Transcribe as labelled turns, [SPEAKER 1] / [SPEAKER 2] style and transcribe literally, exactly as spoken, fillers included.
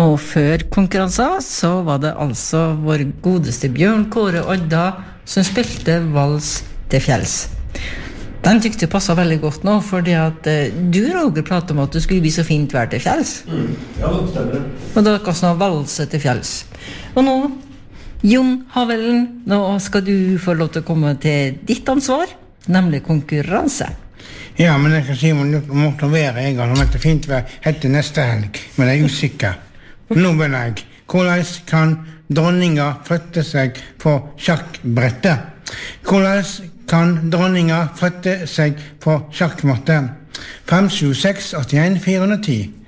[SPEAKER 1] Og før konkurransen så var det altså vår godeste Bjørn Kåre Odda som spilte vals til fjells. Den tykte passet veldig godt nå, fordi at eh, du, Roger, pratet om at det skulle bli så fint vær til fjells.
[SPEAKER 2] Mm. Ja, det stemmer.
[SPEAKER 1] Og da kan vi valse til fjells. Og nå, Jon Havelen, nå skal du få lov til å komme til ditt ansvar, nemlig konkurranse.
[SPEAKER 3] Ja, men jeg kan si om du måtte være en gang, om det er fint vær etter neste helg, men jeg er usikker. Nå begynner jeg. Hvordan kan dronninga flytte seg på sjakkbrettet? Hvordan kan dronninga flytte seg på sjakkmatte? fem sju seks åtte en fire ti